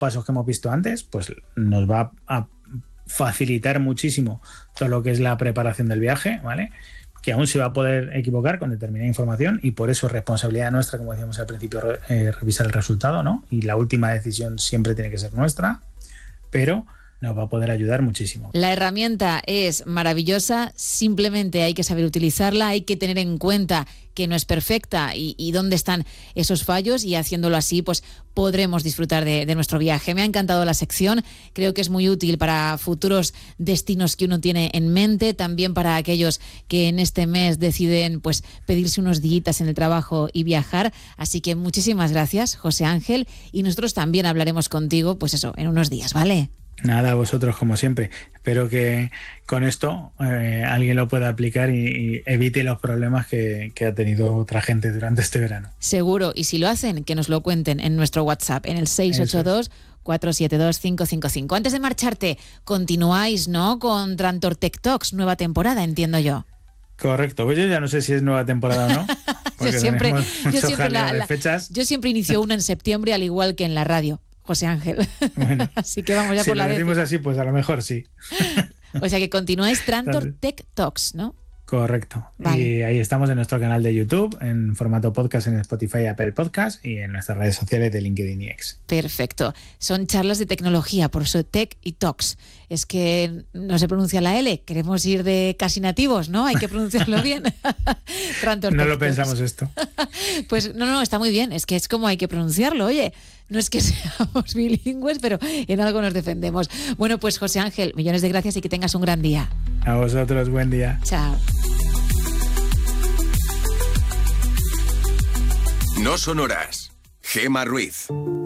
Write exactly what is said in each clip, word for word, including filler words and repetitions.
pasos que hemos visto antes, pues nos va a facilitar muchísimo todo lo que es la preparación del viaje, ¿vale? Que aún se va a poder equivocar con determinada información y por eso es responsabilidad nuestra, como decíamos al principio, eh, revisar el resultado, ¿no? Y la última decisión siempre tiene que ser nuestra, pero nos va a poder ayudar muchísimo. La herramienta es maravillosa, simplemente hay que saber utilizarla, hay que tener en cuenta que no es perfecta y, y dónde están esos fallos, y haciéndolo así pues podremos disfrutar de, de nuestro viaje. Me ha encantado la sección, creo que es muy útil para futuros destinos que uno tiene en mente, también para aquellos que en este mes deciden pues pedirse unos días en el trabajo y viajar, así que muchísimas gracias, José Ángel, y nosotros también hablaremos contigo pues eso, en unos días, ¿vale? Nada, a vosotros como siempre. Espero que con esto eh, alguien lo pueda aplicar y, y evite los problemas que, que ha tenido otra gente durante este verano. Seguro, y si lo hacen, que nos lo cuenten en nuestro WhatsApp, en el seis ocho dos, cuatro siete dos, cinco cinco cinco. Antes de marcharte, continuáis, ¿no?, con Trantor Tech Talks, nueva temporada, entiendo yo. Correcto, pues yo ya no sé si es nueva temporada o no. yo siempre, yo siempre, la, la, fechas. yo siempre inicio una en septiembre, al igual que en la radio. José Ángel. Bueno, así que vamos ya si por la lo decimos décima. así, pues a lo mejor sí. O sea que continuáis Trantor Tech Talks, ¿no? Correcto. Vale. Y ahí estamos en nuestro canal de YouTube, en formato podcast en Spotify, Apple Podcast y en nuestras redes sociales de LinkedIn y X. Perfecto. Son charlas de tecnología, por eso Tech y Talks. Es que no se pronuncia la L, queremos ir de casi nativos, ¿no? Hay que pronunciarlo bien. Trantor no Tech lo pensamos Talks. esto. Pues no, no, está muy bien. Es que es como hay que pronunciarlo, oye. No es que seamos bilingües, pero en algo nos defendemos. Bueno, pues José Ángel, millones de gracias y que tengas un gran día. A vosotros, buen día. Chao. No sonoras. Gema Ruiz.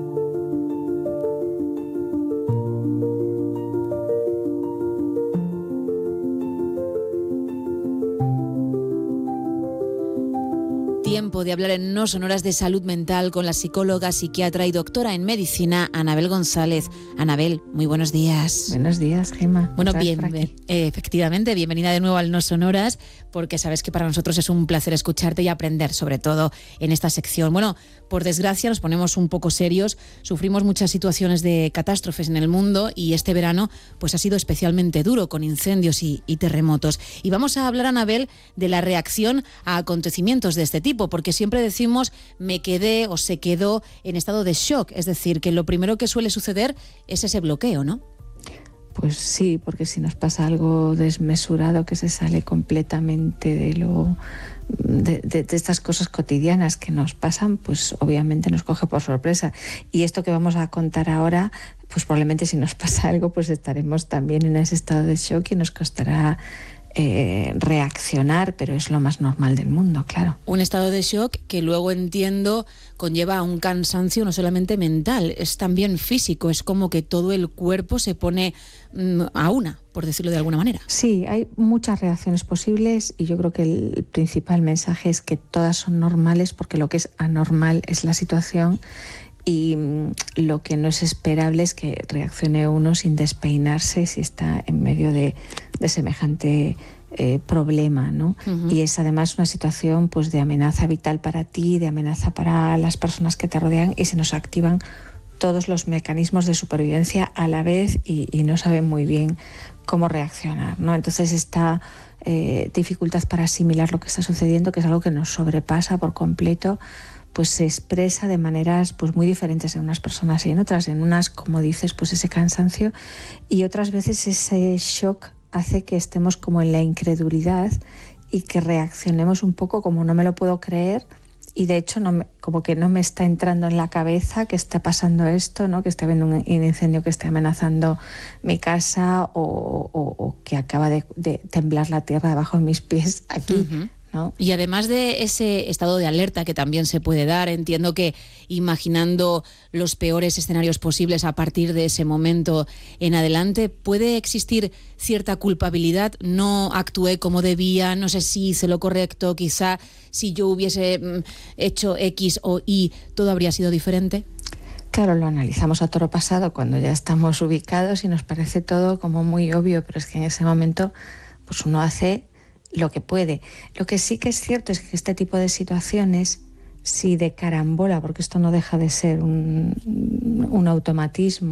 Tiempo de hablar en No Sonoras de salud mental con la psicóloga, psiquiatra y doctora en medicina, Anabel González. Anabel, muy buenos días. Buenos días, Gema. Bueno, bien, eh, efectivamente, bienvenida de nuevo al No Sonoras, porque sabes que para nosotros es un placer escucharte y aprender, sobre todo en esta sección. Bueno, por desgracia nos ponemos un poco serios, sufrimos muchas situaciones de catástrofes en el mundo y este verano pues ha sido especialmente duro con incendios y, y terremotos. Y vamos a hablar, Anabel, de la reacción a acontecimientos de este tipo, porque siempre decimos me quedé o se quedó en estado de shock, es decir, que lo primero que suele suceder es ese bloqueo, ¿no? Pues sí, porque si nos pasa algo desmesurado que se sale completamente de lo de, de, de estas cosas cotidianas que nos pasan, pues obviamente nos coge por sorpresa. Y esto que vamos a contar ahora, pues probablemente si nos pasa algo, pues estaremos también en ese estado de shock y nos costará Eh, reaccionar, pero es lo más normal del mundo, claro. Un estado de shock que luego entiendo conlleva a un cansancio no solamente mental, es también físico, es como que todo el cuerpo se pone mmm, a una, por decirlo de alguna manera. Sí, hay muchas reacciones posibles y yo creo que el principal mensaje es que todas son normales, porque lo que es anormal es la situación y lo que no es esperable es que reaccione uno sin despeinarse si está en medio de, de semejante eh, problema, ¿no? Uh-huh. Y es además una situación pues de amenaza vital para ti, de amenaza para las personas que te rodean, y se nos activan todos los mecanismos de supervivencia a la vez y, y no saben muy bien cómo reaccionar, ¿no? Entonces esta eh, dificultad para asimilar lo que está sucediendo, que es algo que nos sobrepasa por completo, pues se expresa de maneras pues muy diferentes en unas personas y en otras. En unas, como dices, pues ese cansancio, y otras veces ese shock hace que estemos como en la incredulidad y que reaccionemos un poco como no me lo puedo creer, y de hecho no me, como que no me está entrando en la cabeza que está pasando esto, ¿no? Que está habiendo un incendio que está amenazando mi casa o, o, o que acaba de, de temblar la tierra debajo de mis pies aquí. Uh-huh. ¿No? Y además de ese estado de alerta que también se puede dar, entiendo que imaginando los peores escenarios posibles a partir de ese momento en adelante, ¿puede existir cierta culpabilidad? No actué como debía, no sé si hice lo correcto, quizá si yo hubiese hecho X o Y, todo habría sido diferente. Claro, lo analizamos a toro pasado cuando ya estamos ubicados y nos parece todo como muy obvio, pero es que en ese momento pues uno hace lo que puede. Lo que sí que es cierto es que este tipo de situaciones, si de carambola, porque esto no deja de ser un, un automatismo,